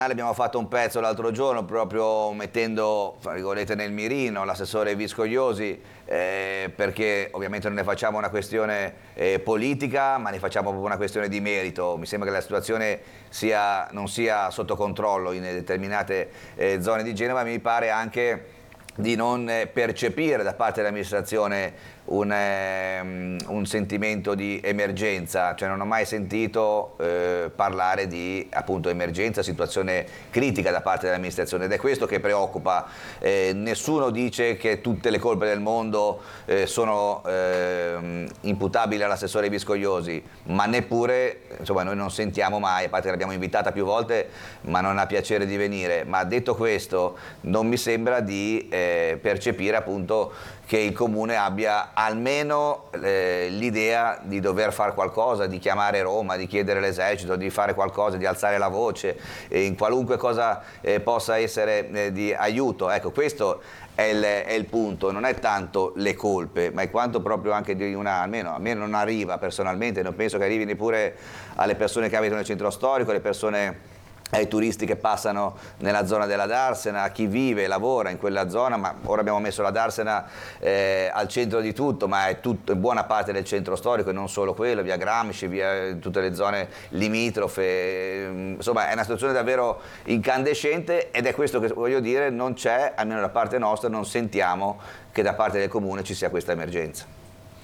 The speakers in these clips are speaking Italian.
Abbiamo fatto un pezzo l'altro giorno proprio mettendo, fra virgolette, nel mirino l'assessore Viscogliosi, perché ovviamente non ne facciamo una questione politica, ma ne facciamo proprio una questione di merito. Mi sembra che la situazione non sia sotto controllo in determinate zone di Genova, mi pare anche di non percepire da parte dell'amministrazione un sentimento di emergenza, cioè non ho mai sentito parlare di appunto emergenza, situazione critica da parte dell'amministrazione, ed è questo che preoccupa. Nessuno dice che tutte le colpe del mondo sono imputabili all'assessore Viscogliosi, ma neppure, insomma, noi non sentiamo mai, a parte che l'abbiamo invitata più volte ma non ha piacere di venire, ma detto questo non mi sembra di percepire appunto che il Comune abbia almeno l'idea di dover fare qualcosa, di chiamare Roma, di chiedere l'esercito, di fare qualcosa, di alzare la voce in qualunque cosa possa essere di aiuto. Ecco, questo è il punto, non è tanto le colpe, ma è quanto proprio anche di almeno a me non arriva personalmente, non penso che arrivi neppure alle persone che abitano nel centro storico, alle persone, ai turisti che passano nella zona della Darsena, a chi vive e lavora in quella zona, ma ora abbiamo messo la Darsena al centro di tutto, ma è buona parte del centro storico e non solo quello, via Gramsci, via tutte le zone limitrofe, insomma è una situazione davvero incandescente, ed è questo che voglio dire, non c'è, almeno da parte nostra, non sentiamo che da parte del Comune ci sia questa emergenza.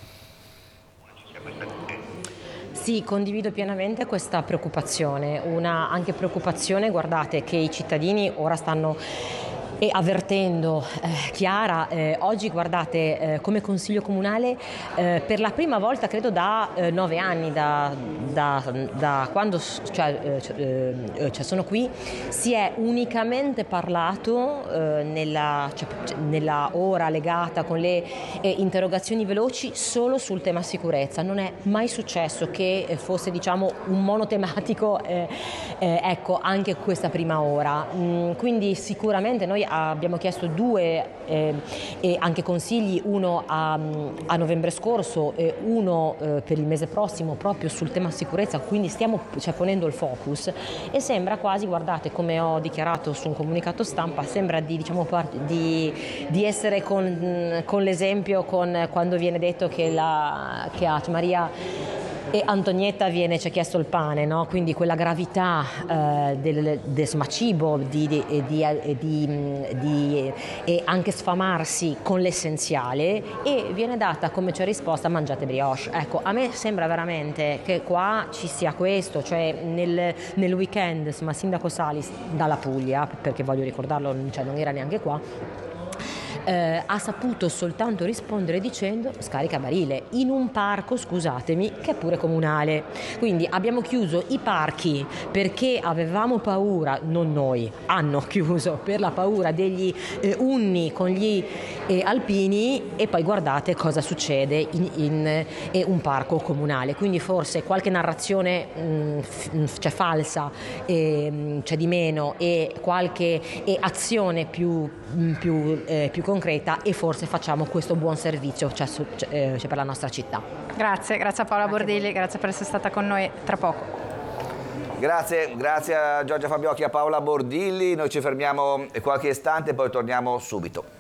Sì, condivido pienamente questa preoccupazione, una anche preoccupazione, guardate, che i cittadini ora stanno avvertendo. Chiara, oggi guardate, come Consiglio Comunale, per la prima volta credo da 9 anni, da quando sono qui, si è unicamente parlato nella ora legata con le interrogazioni veloci solo sul tema sicurezza. Non è mai successo che fosse, diciamo, un monotematico, ecco, anche questa prima ora. Quindi sicuramente noi abbiamo chiesto 2 anche consigli, uno a novembre scorso e uno per il mese prossimo proprio sul tema sicurezza, quindi stiamo ponendo il focus, e sembra quasi, guardate, come ho dichiarato su un comunicato stampa, sembra di essere con l'esempio quando viene detto che a Maria e Antonietta ci ha chiesto il pane, no? Quindi quella gravità del cibo e anche sfamarsi con l'essenziale, e viene data come risposta: mangiate brioche. Ecco, a me sembra veramente che qua ci sia questo, cioè nel weekend, ma sindaco Salis dalla Puglia, perché voglio ricordarlo, non era neanche qua, ha saputo soltanto rispondere dicendo scaricabarile in un parco, scusatemi, che è pure comunale. Quindi abbiamo chiuso i parchi perché avevamo paura, non noi, hanno chiuso per la paura degli unni con gli alpini, e poi guardate cosa succede in un parco comunale. Quindi forse qualche narrazione falsa, c'è di meno, e qualche azione più concreta, e forse facciamo questo buon servizio per la nostra città. Grazie a Paola Bordilli, grazie per essere stata con noi. Tra poco. Grazie a Giorgia Fabbiocchi e a Paola Bordilli, noi ci fermiamo qualche istante e poi torniamo subito.